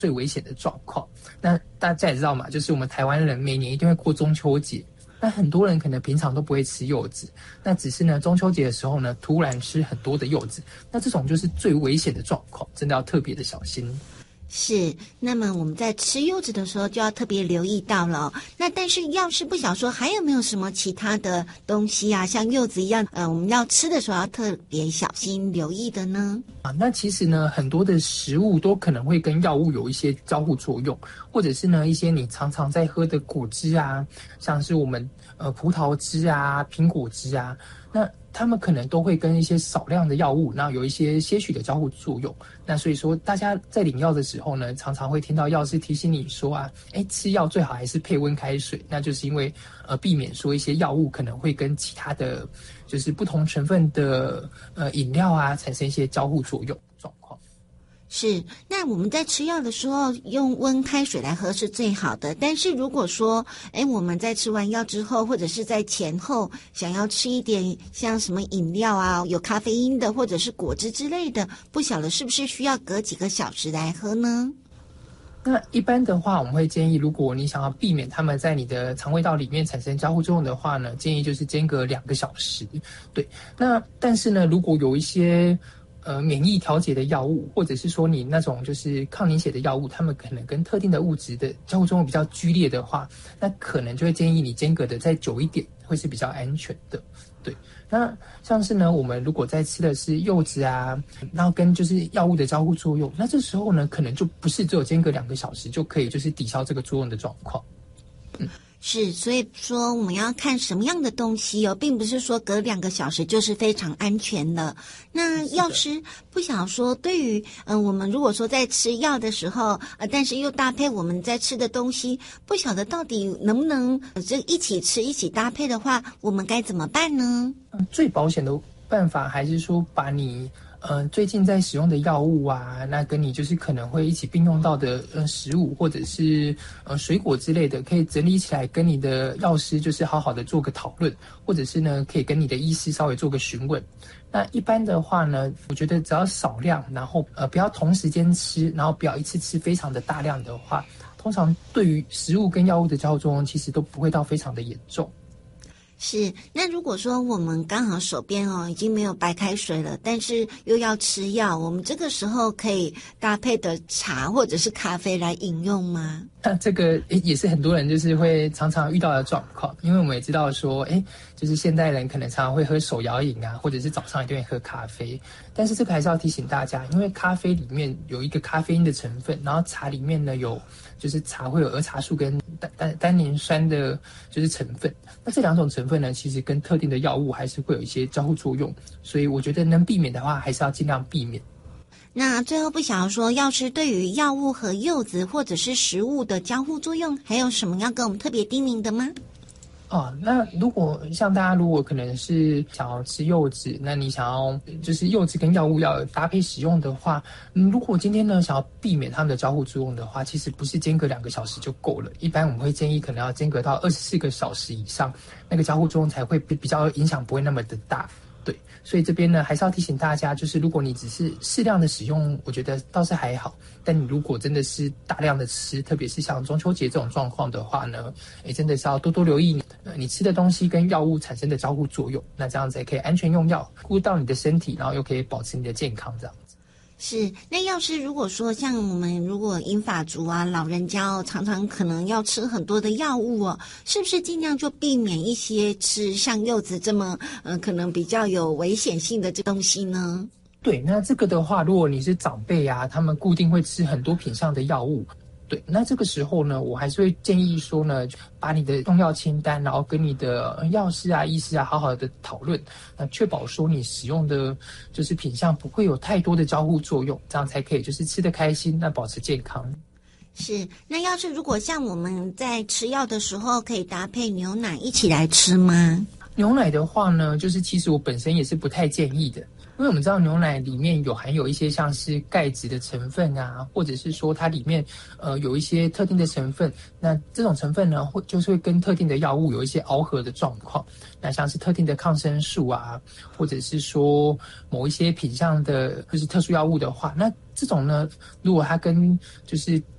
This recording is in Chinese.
最危险的状况。那大家也知道嘛，就是我们台湾人每年一定会过中秋节，那很多人可能平常都不会吃柚子，那只是呢中秋节的时候呢突然吃很多的柚子，那这种就是最危险的状况，真的要特别的小心。 是，那么我们在吃柚子的时候就要特别留意到了。那但是要是不想说，还有没有什么其他的东西啊，像柚子一样，我们要吃的时候要特别小心留意的呢？ 那其实呢，很多的食物都可能会跟药物有一些交互作用，或者是呢一些你常常在喝的果汁啊，像是我们葡萄汁啊、苹果汁啊，那它们可能都会跟一些少量的药物，然后有一些些许的交互作用。那所以说，大家在领药的时候呢，常常会听到药师提醒你说啊，吃药最好还是配温开水。那就是因为避免说一些药物可能会跟其他的就是不同成分的饮料啊产生一些交互作用状况。 是，那我们在吃药的时候用温开水来喝是最好的。但是如果说，我们在吃完药之后，或者是在前后想要吃一点像什么饮料啊，有咖啡因的，或者是果汁之类的，不晓得是不是需要隔几个小时来喝呢？ 那一般的话，我们会建议，如果你想要避免它们在你的肠胃道里面产生交互作用的话呢，建议就是间隔2个小时。对，那但是呢，如果有一些免疫调节的药物，或者是说你那种就是抗凝血的药物，它们可能跟特定的物质的交互作用比较剧烈的话，那可能就会建议你间隔的再久一点，会是比较安全的。对，那像是呢，我们如果在吃的是柚子啊，然后跟就是药物的交互作用，那这时候呢，可能就不是只有间隔2个小时就可以就是抵消这个作用的状况。 是，所以说我们要看什么样的东西哦，并不是说隔2个小时就是非常安全的。那药师不想说，对于我们如果说在吃药的时候，但是又搭配我们在吃的东西，不晓得到底能不能这一起吃一起搭配的话，我们该怎么办呢？ 最保险的办法还是说把你最近在使用的药物啊，那跟你就是可能会一起并用到的食物或者是水果之类的，可以整理起来跟你的药师就是好好的做个讨论，或者是呢可以跟你的医师稍微做个询问。那一般的话呢，我觉得只要少量，然后不要同时间吃，然后不要一次吃非常的大量的话，通常对于食物跟药物的交互作用其实都不会到非常的严重。 是，那如果说我们刚好手边已经没有白开水了，但是又要吃药，我们这个时候可以搭配的茶或者是咖啡来饮用吗？ 那这个也是很多人就是会常常遇到的状况，因为我们也知道说，就是现代人可能常常会喝手摇饮啊，或者是早上一定会喝咖啡，但是这个还是要提醒大家，因为咖啡里面有一个咖啡因的成分，然后茶里面呢就是茶会有儿茶素跟单宁酸的就是成分，那这2种成分呢，其实跟特定的药物还是会有一些交互作用，所以我觉得能避免的话，还是要尽量避免。 那最后不想说，药师对于药物和柚子或者是食物的交互作用，还有什么要跟我们特别叮咛的吗？ 那如果像大家如果可能是想要吃柚子，那你想要就是柚子跟药物要搭配使用的话，如果今天呢想要避免它们的交互作用的话，其实不是间隔2个小时就够了，一般我们会建议可能要间隔到24个小时以上，那个交互作用才会比较影响不会那么的大。对，所以这边呢还是要提醒大家，就是如果你只是适量的使用，我觉得倒是还好，但你如果真的是大量的吃，特别是像中秋节这种状况的话呢，真的是要多多留意你吃的东西跟药物产生的交互作用，那这样子也可以安全用药，顾到你的身体，然后又可以保持你的健康这样子。 是，那要是如果说像我们如果银发族啊，老人家常常可能要吃很多的药物是不是尽量就避免一些吃像柚子这么可能比较有危险性的这东西呢？ 对，那这个的话，如果你是长辈啊，他们固定会吃很多品项的药物，对，那这个时候呢，我还是会建议说呢，把你的用药清单，然后跟你的药师啊、医师啊好好的讨论，确保说你使用的就是品项不会有太多的交互作用，这样才可以就是吃得开心，那保持健康。 是，那要是如果像我们在吃药的时候，可以搭配牛奶一起来吃吗？ 牛奶的话呢，就是其实我本身也是不太建议的。 因为我们知道牛奶里面含有一些像是钙质的成分啊，或者是说它里面有一些特定的成分，那这种成分呢就是会跟特定的药物有一些螯合的状况，那像是特定的抗生素啊，或者是说某一些品项的就是特殊药物的话，那这种呢如果它跟就是